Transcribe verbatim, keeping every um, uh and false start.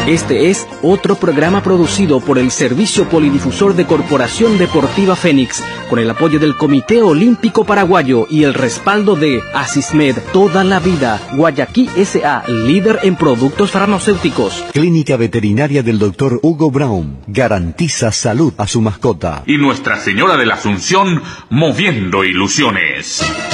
Este es otro programa producido por el Servicio Polidifusor de Corporación Deportiva Fénix, con el apoyo del Comité Olímpico Paraguayo y el respaldo de Asismed Toda la Vida, Guayaquil S A, líder en productos farmacéuticos. Clínica Veterinaria del doctor Hugo Brown, garantiza salud a su mascota. Y Nuestra Señora de la Asunción, moviendo ilusiones.